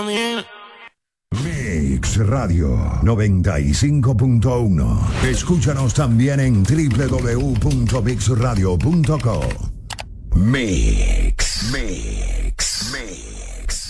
mí. Mix Radio 95.1. Escúchanos también en www.mixradio.co. Mix.